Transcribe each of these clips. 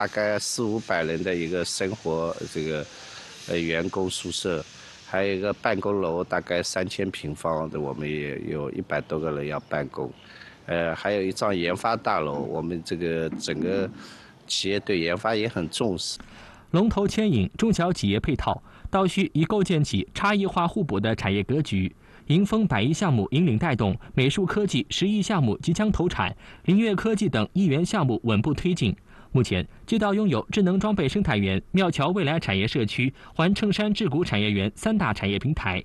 大概400-500人的一个生活员工宿舍，还有一个办公楼，大概3000平方的，我们也有100多个人要办公。还有一幢研发大楼，我们这个整个企业对研发也很重视。 龙头牵引中小企业配套，倒需以构建起差异化互补的产业格局。迎风100亿项目引领带动，美术科技10亿项目即将投产，林业科技等1元项目稳步推进。目前，街道拥有智能装备生态园、庙桥未来产业社区、环衬山制古产业园3大产业平台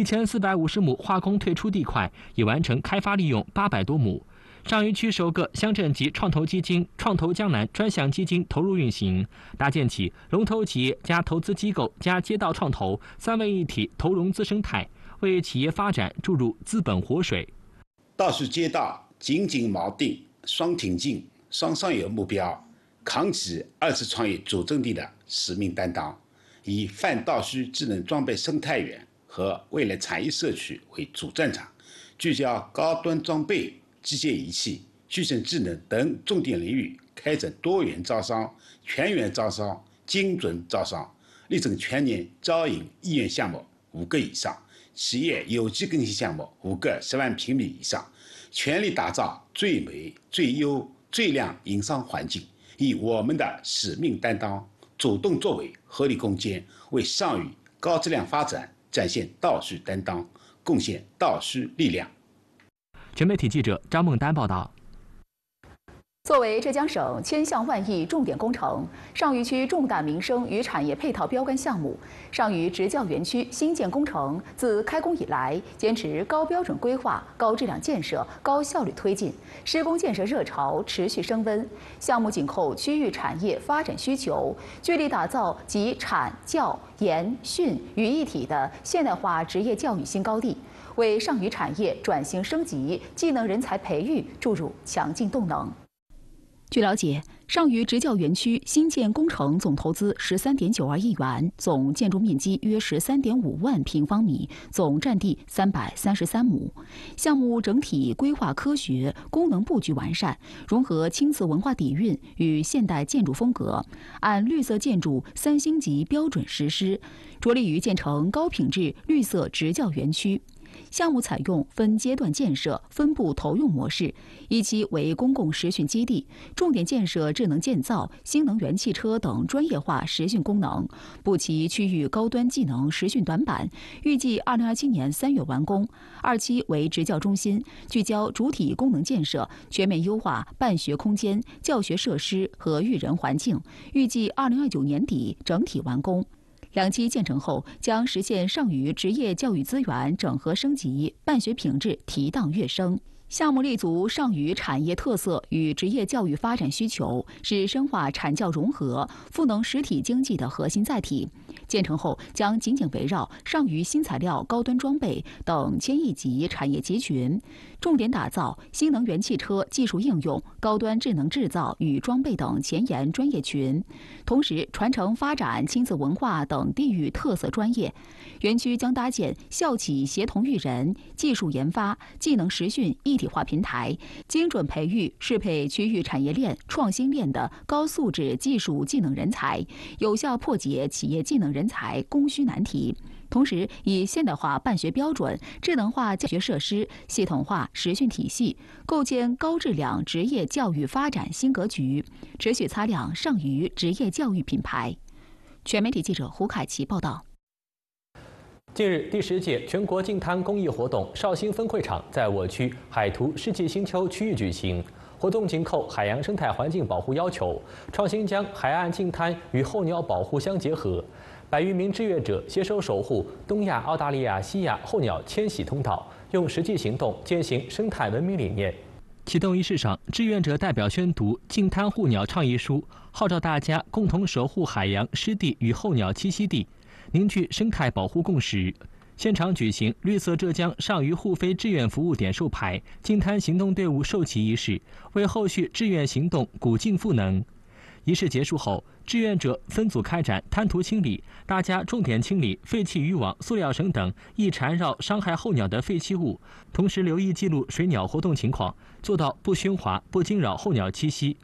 ，1450亩化工退出地块已完成开发利用800多亩。上虞区首个乡镇级创投基金创投江南专项基金投入运行，搭建起龙头企业加投资机构加街道创投3位一体投融资生态，为企业发展注入资本活水。 道是街道紧紧锚定双挺进、双上游目标，扛起2次创业主阵地的使命担当，以泛道虚智能装备生态园和未来产业社区为主战场，聚焦高端装备、机械仪器、矩阵智能等重点领域，开展多元招商、全员招商、精准招商，力争全年招引1元项目5个以上，企业有机更新项目5个10万平米以上，全力打造最美、最优、最亮营商环境，以我们的使命担当、主动作为、合理攻坚，为上虞高质量发展展现道虚担当，贡献道虚力量。 全媒体记者张梦丹报道。 作为浙江省千项万亿重点工程，上虞区重大民生与产业配套标杆项目上虞职教园区新建工程自开工以来，坚持高标准规划、高质量建设、高效率推进，施工建设热潮持续升温。项目紧扣区域产业发展需求，聚力打造集产、教、研、训于一体的现代化职业教育新高地，为上虞产业转型升级、技能人才培育注入强劲动能。据了解，上虞职教园区新建工程总投资13.92亿元，总建筑面积约13.5万平方米，总占地333亩。项目整体规划科学，功能布局完善，融合青瓷文化底蕴与现代建筑风格，按绿色建筑3星级标准实施，着力于建成高品质绿色职教园区。项目采用分阶段建设、分步投用模式，一期为公共实训基地，重点建设智能建造、新能源汽车等专业化实训功能，布齐区域高端技能实训短板，预计2027年3月完工。2期为职教中心，聚焦主体功能建设，全面优化办学空间、教学设施和育人环境，预计2029年底整体完工。2期建成后，将实现上虞职业教育资源整合升级，办学品质提档跃升。项目立足上虞产业特色与职业教育发展需求，是深化产教融合、赋能实体经济的核心载体。建成后，将紧紧围绕上虞新材料、高端装备等千亿级产业集群，重点打造新能源汽车技术应用、高端智能制造与装备等前沿专业群，同时传承发展青瓷文化等地域特色专业。园区将搭建校企协同育人、技术研发、技能实训一体化平台，精准培育适配区域产业链、创新链的高素质技术技能人才，有效破解企业技能人才供需难题。同时，以现代化办学标准、智能化教学设施、系统化实训体系，构建高质量职业教育发展新格局，持续擦亮上虞职业教育品牌。全媒体记者胡凯奇报道。 近日，第10届全国净滩公益活动绍兴分会场在我区海图世纪星球区域举行。活动紧扣海洋生态环境保护要求，创新将海岸净滩与候鸟保护相结合。100余名志愿者携手守护东亚、澳大利亚、西亚候鸟迁徙通道，用实际行动践行生态文明理念。启动仪式上，志愿者代表宣读净滩护鸟倡议书，号召大家共同守护海洋、湿地与候鸟栖息地，凝聚生态保护共识。现场举行绿色浙江上虞互飞志愿服务点授牌、净滩行动队伍授旗仪式，为后续志愿行动鼓劲赋能。仪式结束后，志愿者分组开展滩涂清理，大家重点清理废弃渔网、塑料绳等易缠绕伤害候鸟的废弃物，同时留意记录水鸟活动情况，做到不喧哗、不惊扰候鸟栖息。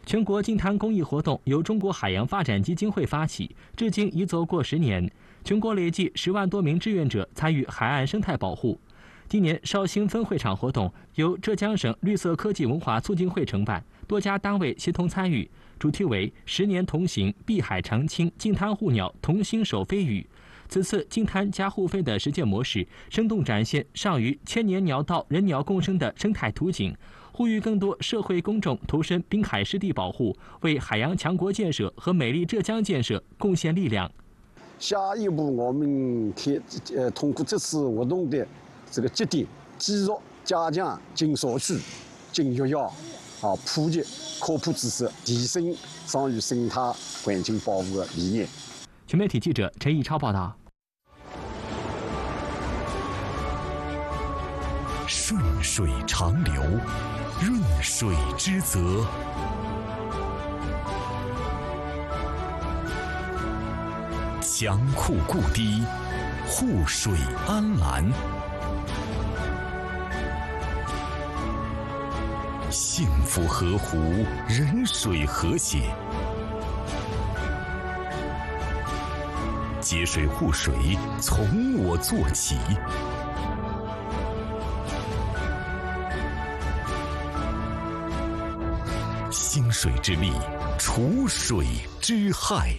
全国净滩公益活动由中国海洋发展基金会发起，至今已走过10年，全国累计10万多名志愿者参与海岸生态保护。今年绍兴分会场活动由浙江省绿色科技文化促进会承办，多家单位协同参与，主题为10年同行，碧海长青，净滩护鸟同心守飞羽。此次净滩加护飞的实践模式，生动展现上虞千年鸟道人鸟共生的生态图景，呼吁更多社会公众投身滨海湿地保护，为海洋强国建设和美丽浙江建设贡献力量。 下一步，我们通过这次活动的这个节点，继续加强净社区、净育校，普及科普知识，提升上虞生态环境保护的理念。 全媒体记者陈义超报道。 顺水长流，润水之泽。强库固堤，护水安澜。幸福河湖，人水和谐。节水护水，从我做起。兴水之力，除水之害。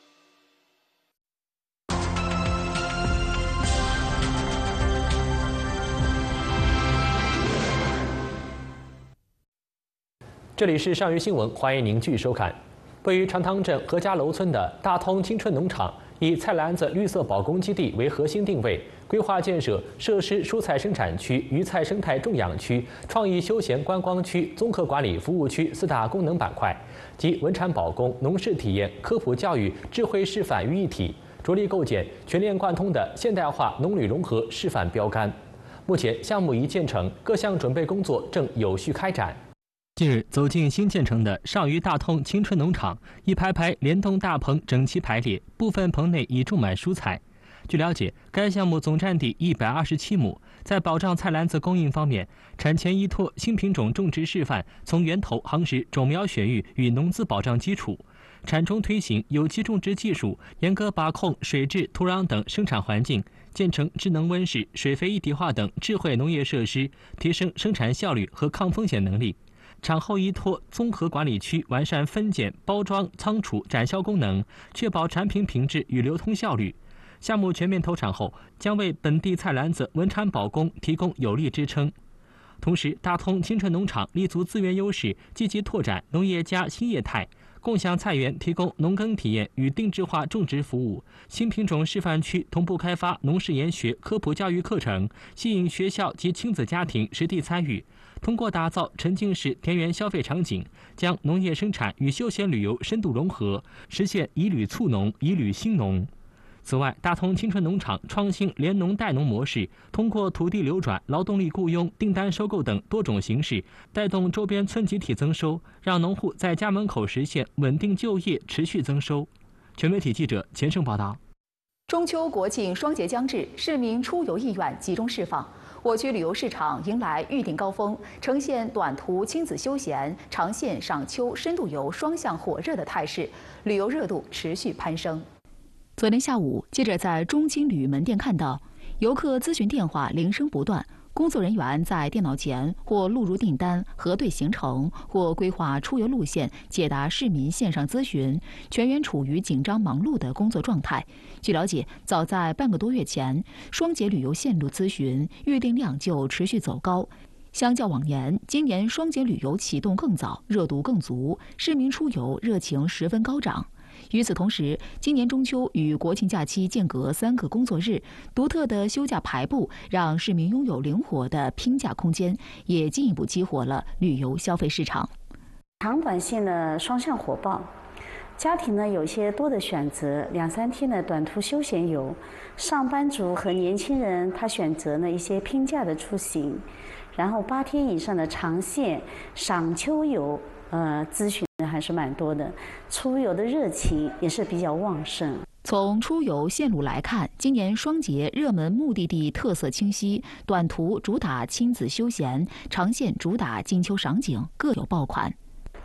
这里是上虞新闻，欢迎您继续收看。位于长塘镇何家楼村的大通青春农场，以菜篮子绿色保供基地为核心定位，规划建设设施蔬菜生产区、鱼菜生态种养区、创意休闲观光区、综合管理服务区4大功能板块，即文产保供、农事体验、科普教育、智慧示范于一体，着力构建全链贯通的现代化农旅融合示范标杆。目前项目已建成，各项准备工作正有序开展。近日，走进新建成的上虞大通青春农场，一排排联动大棚整齐排列，部分棚内已种满蔬菜。据了解，该项目总占地127亩，在保障菜篮子供应方面，产前依托新品种种植示范，从源头夯实种苗选育与农资保障基础；产中推行有机种植技术，严格把控水质、土壤等生产环境，建成智能温室、水肥一体化等智慧农业设施，提升生产效率和抗风险能力。产后依托综合管理区完善分拣、包装、仓储、展销功能，确保产品品质与流通效率。项目全面投产后，将为本地菜篮子文产保供提供有力支撑。同时，大通青春农场立足资源优势，积极拓展农业加新业态，共享菜园提供农耕体验与定制化种植服务。新品种示范区同步开发农事研学科普教育课程，吸引学校及亲子家庭实地参与。通过打造沉浸式田园消费场景，将农业生产与休闲旅游深度融合，实现以旅促农、以旅兴农。此外，大通青春农场创新联农带农模式，通过土地流转、劳动力雇佣、订单收购等多种形式，带动周边村集体增收，让农户在家门口实现稳定就业、持续增收。全媒体记者钱胜报道。 中秋国庆双节将至，市民出游意愿集中释放。我区旅游市场迎来预订高峰，呈现短途亲子休闲、长线赏秋、深度游双向火热的态势，旅游热度持续攀升。昨天下午，记者在中青旅门店看到，游客咨询电话铃声不断，工作人员在电脑前或录入订单、核对行程，或规划出游路线、解答市民线上咨询，全员处于紧张忙碌的工作状态。据了解，早在半个多月前，双节旅游线路咨询预订量就持续走高。相较往年，今年双节旅游启动更早，热度更足，市民出游热情十分高涨。与此同时，今年中秋与国庆假期间隔3个工作日，独特的休假排布让市民拥有灵活的拼假空间，也进一步激活了旅游消费市场。 长短线的双向火爆，家庭呢有些多的选择，2、3天的短途休闲游，上班族和年轻人他选择呢一些拼假的出行，然后8天以上的长线赏秋游，咨询还是蛮多的，出游的热情也是比较旺盛。 从出游线路来看，今年双节热门目的地特色清晰，短途主打亲子休闲，长线主打金秋赏景，各有爆款。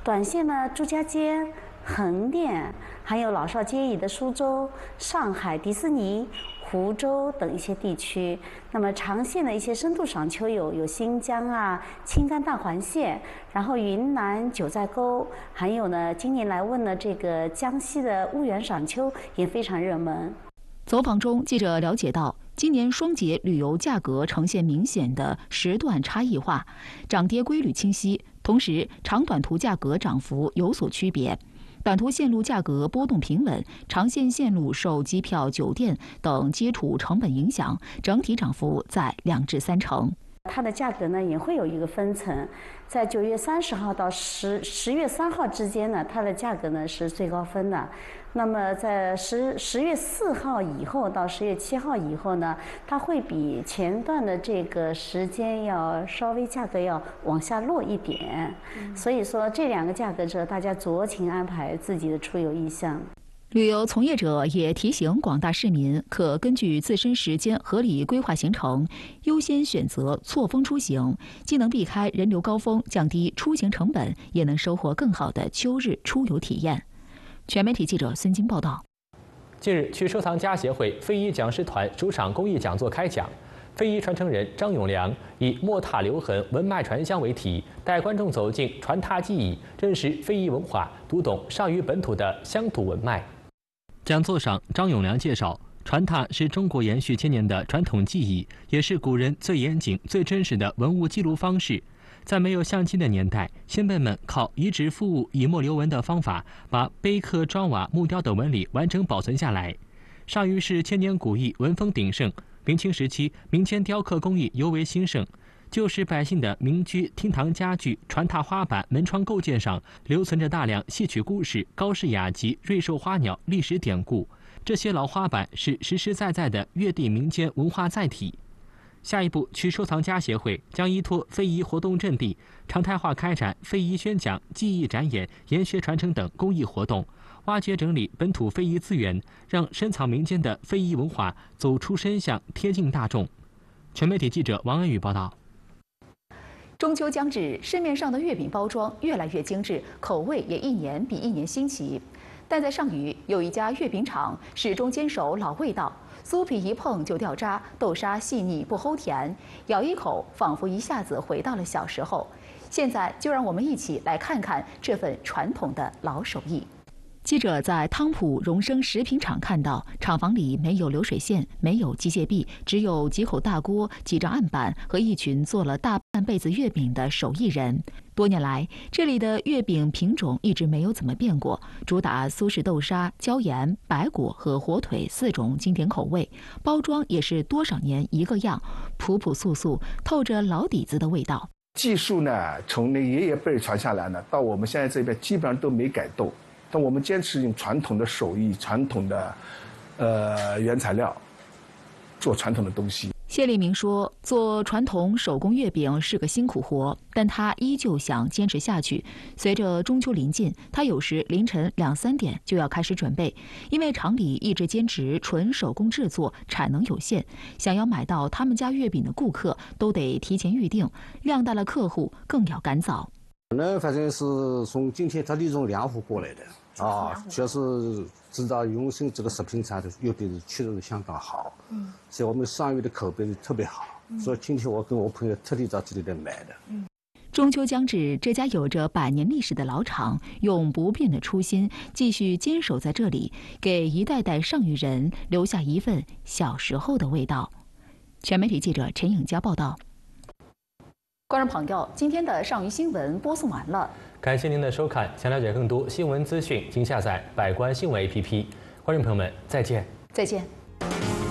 短线呢，朱家街、横店，还有老少皆宜的苏州、上海迪士尼、湖州等一些地区。那么长线的一些深度赏秋有新疆啊、青甘大环线，然后云南九寨沟，还有呢，今年来问的这个江西的婺源赏秋也非常热门。 走访中，记者了解到，今年双节旅游价格呈现明显的时段差异化，涨跌规律清晰。同时，长短途价格涨幅有所区别，短途线路价格波动平稳，长线线路受机票、酒店等基础成本影响，整体涨幅在2至3成。 它的价格呢也会有一个分层，在9月30号到10月3号之间呢，它的价格呢是最高分的。那么在10月4号以后到10月7号以后呢，它会比前段的这个时间要稍微价格要往下落一点。所以说这2个价格者，大家酌情安排自己的出游意向。 旅游从业者也提醒广大市民，可根据自身时间合理规划行程，优先选择错峰出行，既能避开人流高峰，降低出行成本，也能收获更好的秋日出游体验。全媒体记者孙晶报道。 近日，去收藏家协会非遗讲师团首场公益讲座开讲，非遗传承人张永良以莫踏留痕，文脉传香为题，带观众走进传踏技艺，认识非遗文化，读懂上虞本土的乡土文脉。讲座上，张永良介绍，传踏是中国延续千年的传统技艺，也是古人最严谨、最真实的文物记录方式。在没有相机的年代，先辈们靠移植复物、以墨留文的方法，把碑刻、砖瓦、木雕等纹理完整保存下来。上虞是千年古艺文风鼎盛，明清时期民间雕刻工艺尤为兴盛。旧时百姓的民居、厅堂家具、传踏花板、门窗构件上留存着大量戏曲故事、高氏雅集、瑞兽花鸟历史典故。这些老花板是实实在在的粤地民间文化载体。下一步，去收藏家协会将依托非遗活动阵地，常态化开展非遗宣讲、技艺展演、研学传承等公益活动，挖掘整理本土非遗资源，让深藏民间的非遗文化走出深巷，贴近大众。全媒体记者王恩宇报道。 中秋将至，市面上的月饼包装越来越精致，口味也一年比一年新奇。但在上虞有一家月饼厂始终坚守老味道，酥皮一碰就掉渣，豆沙细腻不齁甜，咬一口仿佛一下子回到了小时候。现在就让我们一起来看看这份传统的老手艺。记者在汤浦荣升食品厂看到，厂房里没有流水线，没有机械臂，只有几口大锅、几张案板和一群做了大半辈子月饼的手艺人。多年来，这里的月饼品种一直没有怎么变过，主打苏式豆沙、椒盐、白果和火腿4种经典口味，包装也是多少年一个样，朴朴素素，透着老底子的味道。 技术呢，从那爷爷辈传下来呢，到我们现在这边基本上都没改动。但我们坚持用传统的手艺、传统的原材料做传统的东西。 谢立明说，做传统手工月饼是个辛苦活，但他依旧想坚持下去。随着中秋临近，他有时凌晨2、3点就要开始准备，因为厂里一直坚持纯手工制作，产能有限，想要买到他们家月饼的顾客都得提前预定，量大了客户更要赶早。 那反正是从今天他那种粮湖过来的。确实知道永兴这个食品厂的月饼确实相当好，所以我们上虞的口碑特别好，所以今天我跟我朋友特地到这里来买的。 中秋将至，这家有着100年历史的老厂，用不变的初心继续坚守在这里，给一代代上虞人留下一份小时候的味道。全媒体记者陈颖佳报道。观众朋友，今天的上虞新闻播送完了， 感谢您的收看。想了解更多新闻资讯，请下载百官新闻 APP。观众朋友们，再见。 再见。